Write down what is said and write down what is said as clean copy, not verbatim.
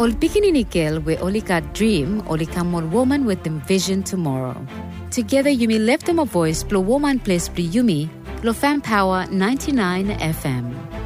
Ol pikininikil we olika dream, olika more woman with them vision tomorrow. Together you may lift them a voice, blow woman place, bli yumi, lo fan power 99 FM.